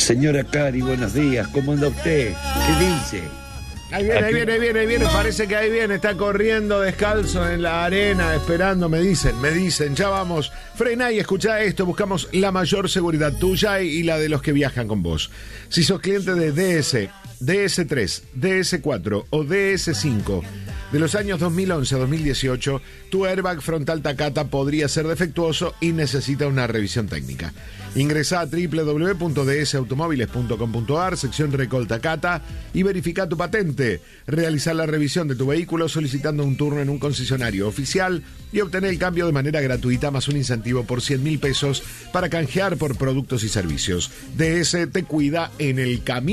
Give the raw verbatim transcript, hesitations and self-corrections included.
Señora Cari, buenos días. ¿Cómo anda usted? ¿Qué dice? Ahí viene, ahí viene, ahí viene, ahí viene. Parece que ahí viene. Está corriendo descalzo en la arena, esperando. Me dicen, me dicen. Ya vamos. Frená y escuchá esto. Buscamos la mayor seguridad tuya y la de los que viajan con vos. Si sos cliente de D S, D S tres, D S cuatro o D S cinco de los años dos mil once a dos mil dieciocho, tu airbag frontal Takata podría ser defectuoso y necesita una revisión técnica. Ingresá a doble u doble u doble u punto d s automóviles punto com punto a r, sección Recall Takata, y verifica tu patente. Realizar la revisión de tu vehículo solicitando un turno en un concesionario oficial y obtener el cambio de manera gratuita más un incentivo por cien mil pesos para canjear por productos y servicios. D S te cuida en el camino.